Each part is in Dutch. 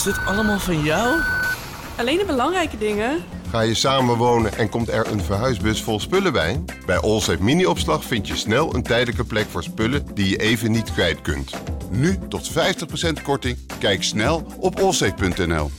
dit allemaal van jou? Alleen de belangrijke dingen. Ga je samenwonen en komt er een verhuisbus vol spullen bij? Bij Allsafe Mini-opslag vind je snel een tijdelijke plek voor spullen die je even niet kwijt kunt. Nu tot 50% korting. Kijk snel op allsafe.nl.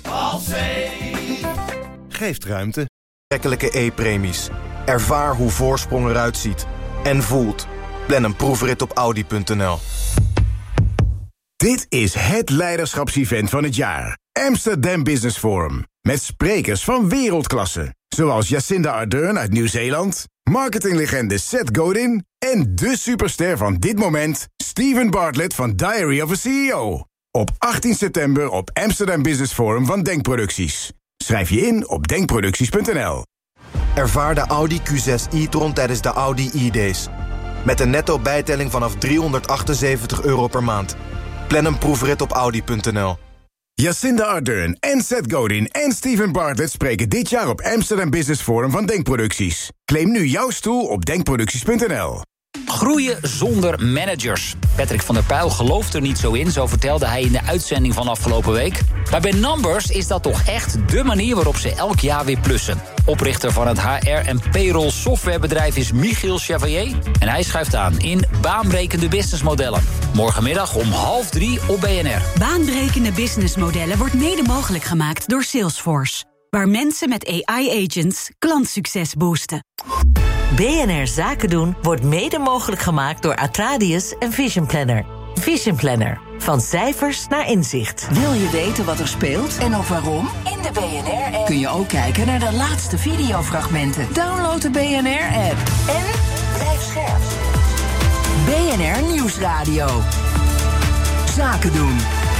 Geeft ruimte. Aantrekkelijke e-premies. Ervaar hoe voorsprong eruit ziet. En voelt. Plan een proefrit op Audi.nl. Dit is het leiderschapsevent van het jaar. Amsterdam Business Forum. Met sprekers van wereldklasse. Zoals Jacinda Ardern uit Nieuw-Zeeland, marketinglegende Seth Godin en de superster van dit moment, Steven Bartlett van Diary of a CEO. Op 18 september op Amsterdam Business Forum van Denkproducties. Schrijf je in op denkproducties.nl. Ervaar de Audi Q6 e-tron tijdens de Audi e-days. Met een netto bijtelling vanaf €378 per maand. Plan een proefrit op Audi.nl. Jacinda Ardern en Seth Godin en Steven Bartlett spreken dit jaar op Amsterdam Business Forum van Denkproducties. Claim nu jouw stoel op denkproducties.nl. Groeien zonder managers. Patrick van der Pijl gelooft er niet zo in, zo vertelde hij in de uitzending van afgelopen week. Maar bij Numbers is dat toch echt dé manier waarop ze elk jaar weer plussen. Oprichter van het HR- en payroll softwarebedrijf is Michiel Chevalier. En hij schuift aan in Baanbrekende Businessmodellen. Morgenmiddag om 2:30 op BNR. Baanbrekende businessmodellen wordt mede mogelijk gemaakt door Salesforce. Waar mensen met AI-agents klantsucces boosten. BNR Zaken doen wordt mede mogelijk gemaakt door Atradius en Vision Planner. Vision Planner. Van cijfers naar inzicht. Wil je weten wat er speelt en of waarom? In de BNR-app kun je ook kijken naar de laatste videofragmenten. Download de BNR-app. En blijf scherp. BNR Nieuwsradio. Zaken doen.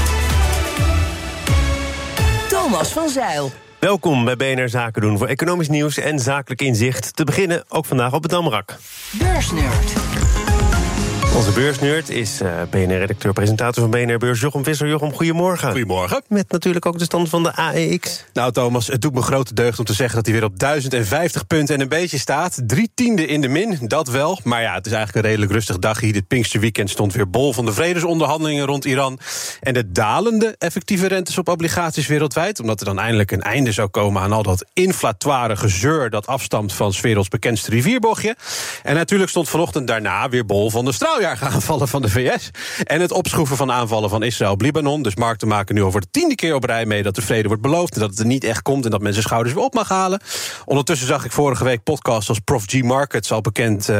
Thomas van Zijl. Welkom bij BNR Zaken doen voor economisch nieuws en zakelijk inzicht. Te beginnen ook vandaag op het Damrak. Beursnerd. Onze beursnerd is BNR-redacteur-presentator van BNR Beurs, Jochem Visser. Jochem, goedemorgen. Goedemorgen. Met natuurlijk ook de stand van de AEX. Nou Thomas, het doet me grote deugd om te zeggen dat hij weer op 1050 punten en een beetje staat. 3/10 in de min, dat wel. Maar ja, het is eigenlijk een redelijk rustig dagje. Dit Pinksterweekend stond weer bol van de vredesonderhandelingen rond Iran. En de dalende effectieve rentes op obligaties wereldwijd. Omdat er dan eindelijk een einde zou komen aan al dat inflatoire gezeur dat afstamt van 's werelds bekendste rivierbochtje. En natuurlijk stond vanochtend daarna weer bol van de aanvallen van de VS en het opschroeven van aanvallen van Israël op Libanon. Dus markten maken nu al voor de 10e keer op rij mee dat de vrede wordt beloofd en dat het er niet echt komt en dat men zijn schouders weer op mag halen. Ondertussen zag ik vorige week podcasts als Prof G Markets al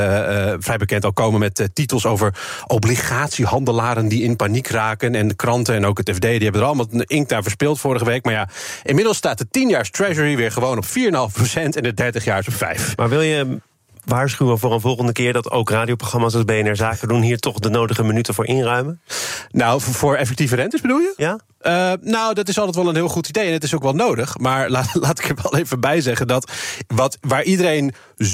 vrij bekend al komen met titels over obligatiehandelaren die in paniek raken. En de kranten en ook het FD, die hebben er allemaal inkt aan verspeeld vorige week. Maar ja, inmiddels staat de 10-jaars Treasury weer gewoon op 4,5% en de 30-jaars op 5%. Maar wil je waarschuwen voor een volgende keer dat ook radioprogramma's als BNR Zaken doen hier toch de nodige minuten voor inruimen? Nou, voor effectieve rentes bedoel je? Ja. Nou, dat is altijd wel een heel goed idee en het is ook wel nodig. Maar laat ik er wel even bij zeggen dat waar iedereen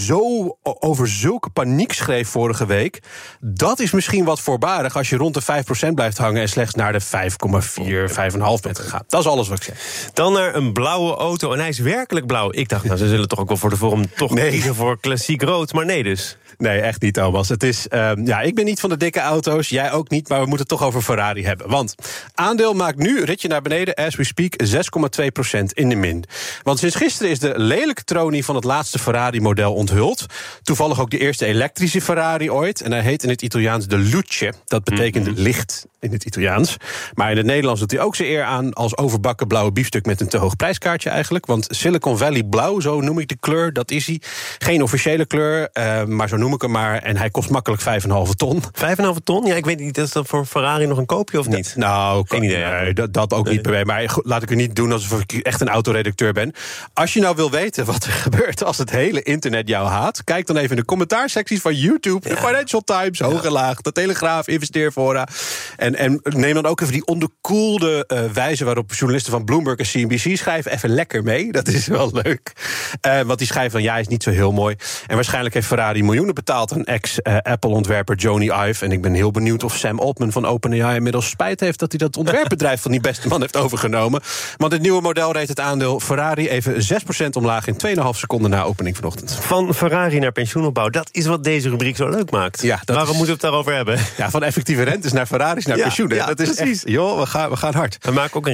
zo over zulke paniek schreef vorige week, dat is misschien wat voorbarig als je rond de 5% blijft hangen en slechts naar de 5,4, 5,5 bent gegaan. Dat is alles wat ik zeg. Dan naar een blauwe auto en hij is werkelijk blauw. Ik dacht, nou, ze zullen toch ook wel voor de vorm kiezen voor klassiek rood, maar nee dus. Nee, echt niet, Thomas. Het is, ik ben niet van de dikke auto's, jij ook niet, maar we moeten het toch over Ferrari hebben. Want aandeel maakt nu ritje naar beneden, as we speak, 6,2% in de min. Want sinds gisteren is de lelijke tronie van het laatste Ferrari-model onthuld. Toevallig ook de eerste elektrische Ferrari ooit. En hij heet in het Italiaans de Luce. Dat betekent licht in het Italiaans. Maar in het Nederlands doet hij ook zijn eer aan als overbakken blauwe biefstuk met een te hoog prijskaartje eigenlijk. Want Silicon Valley blauw, zo noem ik de kleur, dat is hij. Geen officiële kleur, maar zo noem ik hem maar. En hij kost makkelijk 5,5 ton. 5,5 ton? Ja, ik weet niet, is dat voor Ferrari nog een koopje of niet? Nou, geen idee. Nee, dat ook niet bij mij. Maar laat ik er niet doen alsof ik echt een autoredacteur ben. Als je nou wil weten wat er gebeurt als het hele internet jou haat, kijk dan even in de commentaarsecties van YouTube, de Financial Times, hoog en laag, de Telegraaf, Investeerfora. En neem dan ook even die onderkoelde wijze waarop journalisten van Bloomberg en CNBC schrijven even lekker mee. Dat is wel leuk. Want die schrijven van ja, is niet zo heel mooi. En waarschijnlijk heeft Ferrari miljoenen betaald aan ex-Apple-ontwerper Jony Ive. En ik ben heel benieuwd of Sam Altman van OpenAI inmiddels spijt heeft dat hij dat ontwerpbedrijf van die beste man heeft overgenomen. Want het nieuwe model reed het aandeel Ferrari even 6% omlaag in 2,5 seconden na opening vanochtend. Van Ferrari naar pensioenopbouw, dat is wat deze rubriek zo leuk maakt. Ja, waarom moeten we het daarover hebben? Ja, van effectieve rentes naar Ferraris naar pensioen. Ja, dat is precies. echt, joh, we gaan hard. We maken ook een